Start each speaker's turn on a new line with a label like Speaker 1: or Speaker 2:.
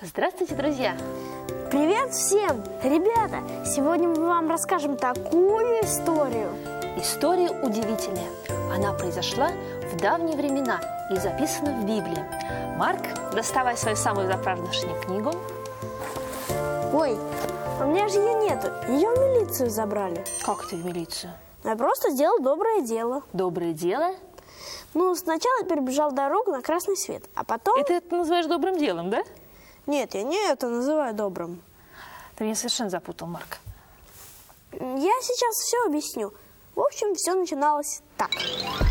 Speaker 1: Здравствуйте, друзья!
Speaker 2: Привет всем! Ребята, сегодня мы вам расскажем такую историю.
Speaker 1: История удивительная. Она произошла в давние времена и записана в Библии. Марк, доставай свою самую заправдошнюю книгу.
Speaker 2: Ой, у меня же ее нету. Ее в милицию забрали.
Speaker 1: Как ты в милицию?
Speaker 2: Я просто сделал доброе дело.
Speaker 1: Доброе дело?
Speaker 2: Ну, сначала перебежал дорогу на красный свет, а потом...
Speaker 1: И ты это называешь добрым делом, да?
Speaker 2: Нет, я не это называю добрым.
Speaker 1: Ты меня совершенно запутал, Марк.
Speaker 2: Я сейчас все объясню. В общем, все начиналось так.